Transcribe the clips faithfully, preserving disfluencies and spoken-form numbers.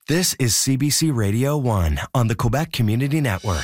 This is C B C Radio one on the Quebec Community Network.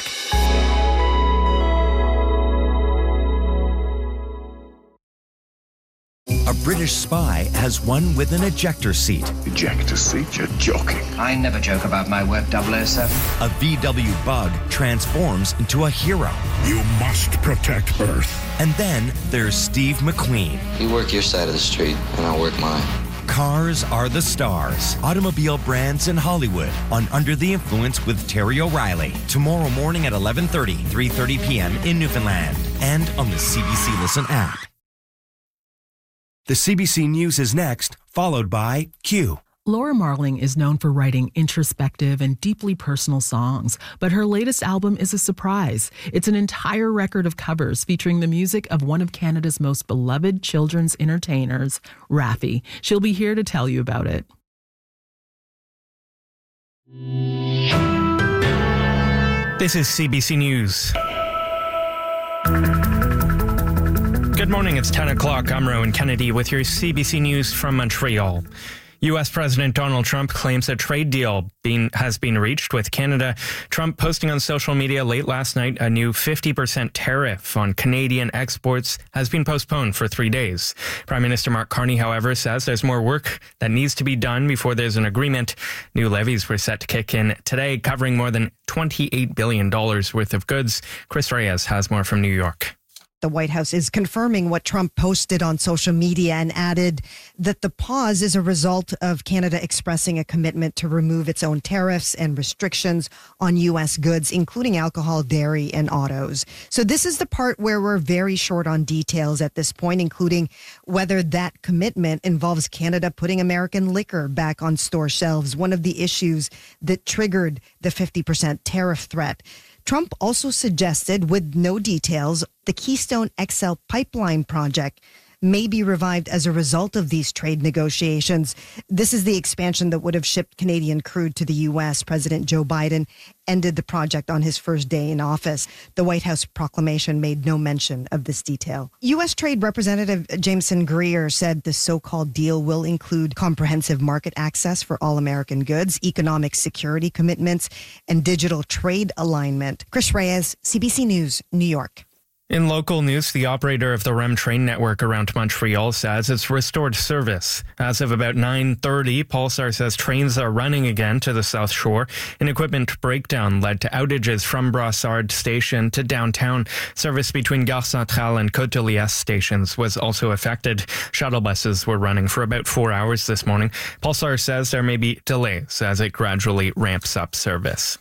A British spy has one with an ejector seat. Ejector seat? You're joking. I never joke about my work, double oh seven. A V W bug transforms into a hero. You must protect Earth. And then there's Steve McQueen. You work your side of the street, and I'll work mine. Cars are the stars. Automobile brands in Hollywood on Under the Influence with Terry O'Reilly. Tomorrow morning at eleven thirty, three thirty p.m. in Newfoundland. And on the C B C Listen app. The C B C News is next, followed by Q. Laura Marling is known for writing introspective and deeply personal songs, but her latest album is a surprise. It's an entire record of covers featuring the music of one of Canada's most beloved children's entertainers, Raffi. She'll be here to tell you about it. This is C B C News. Good morning, it's ten o'clock. I'm Rowan Kennedy with your C B C News from Montreal. U S President Donald Trump claims a trade deal being, has been reached with Canada. Trump posting on social media late last night a new fifty percent tariff on Canadian exports has been postponed for three days. Prime Minister Mark Carney, however, says there's more work that needs to be done before there's an agreement. New levies were set to kick in today, covering more than twenty-eight billion dollars worth of goods. Chris Reyes has more from New York. The White House is confirming what Trump posted on social media and added that the pause is a result of Canada expressing a commitment to remove its own tariffs and restrictions on U S goods, including alcohol, dairy, and autos. So this is the part where we're very short on details at this point, including whether that commitment involves Canada putting American liquor back on store shelves, one of the issues that triggered the fifty percent tariff threat. Trump also suggested, with no details, the Keystone X L pipeline project may be revived as a result of these trade negotiations. This is the expansion that would have shipped Canadian crude to the U S. President Joe Biden ended the project on his first day in office. The White House proclamation made no mention of this detail. U S. Trade Representative Jameson Greer said the so-called deal will include comprehensive market access for all American goods, economic security commitments, and digital trade alignment. Chris Reyes, C B C News, New York. In local news, the operator of the R E M train network around Montreal says it's restored service. As of about nine thirty, Pulsar says trains are running again to the South Shore. An equipment breakdown led to outages from Brossard Station to downtown. Service between Gare Centrale and Côte-de-Liesse stations was also affected. Shuttle buses were running for about four hours this morning. Pulsar says there may be delays as it gradually ramps up service.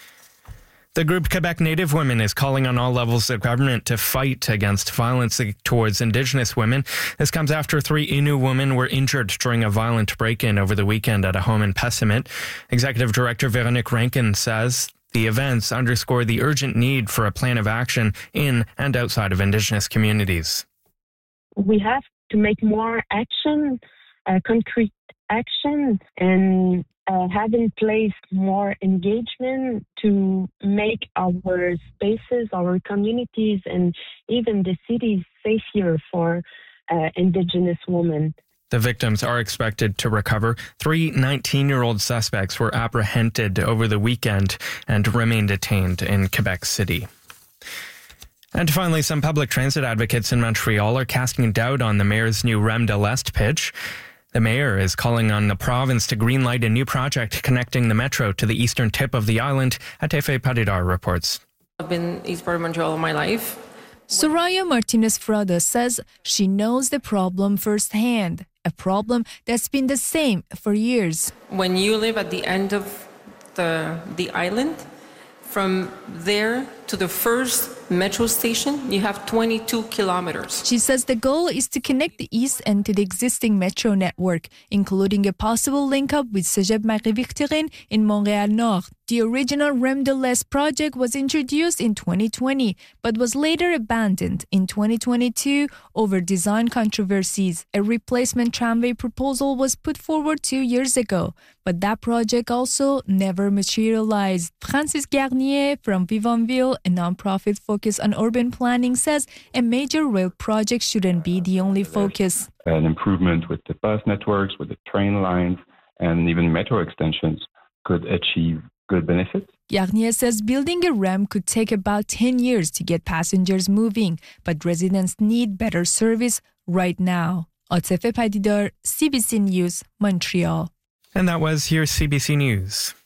The group Quebec Native Women is calling on all levels of government to fight against violence towards Indigenous women. This comes after three Innu women were injured during a violent break-in over the weekend at a home in Pessamit. Executive Director Véronique Rankin says the events underscore the urgent need for a plan of action in and outside of Indigenous communities. We have to make more action, uh, concrete action, and Uh, have in place more engagement to make our spaces, our communities, and even the cities safer for uh, Indigenous women. The victims are expected to recover. Three nineteen-year-old suspects were apprehended over the weekend and remain detained in Quebec City. And finally, some public transit advocates in Montreal are casting doubt on the mayor's new R E M de l'Est pitch. The mayor is calling on the province to greenlight a new project connecting the metro to the eastern tip of the island. Atefe Paridar reports. I've been East part of Montreal all my life. Soraya Martinez-Frada says she knows the problem firsthand, a problem that's been the same for years. When you live at the end of the, the island, from there to the first metro station, you have twenty-two kilometers. She says the goal is to connect the east end to the existing metro network, including a possible link-up with Cégep Marie-Victorine in Montréal-Nord. The original R E M de l'Est project was introduced in twenty twenty, but was later abandoned in twenty twenty-two over design controversies. A replacement tramway proposal was put forward two years ago, but that project also never materialized. Francis Garnier from Vivonville, a non-profit focused on urban planning, says a major rail project shouldn't be the only focus. An improvement with the bus networks, with the train lines, and even metro extensions could achieve good benefits. Yarnier says building a ramp could take about ten years to get passengers moving, but residents need better service right now. عاطفه پدیدار, C B C News, Montreal. And that was your C B C News.